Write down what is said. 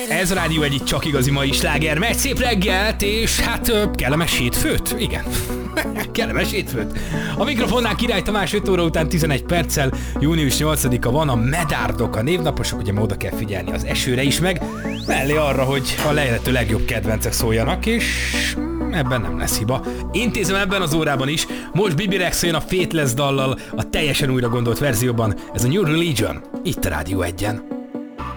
Ez a Rádió Egy csak igazi mai sláger. Megy, szép reggelt, és hát kellemes hétfőt. Igen, kellemes hétfőt. A mikrofonnál Király Tamás 5 óra után 11 perccel, június 8-a van, a medárdok, a névnaposok, ugye oda kell figyelni az esőre is, meg mellé arra, hogy a lehető legjobb kedvencek szóljanak, és ebben nem lesz hiba. Intézem ebben az órában is, most Bibi Rexha jön a Faithless dallal, a teljesen újra gondolt verzióban, ez a New Religion, itt a Rádió Egyen.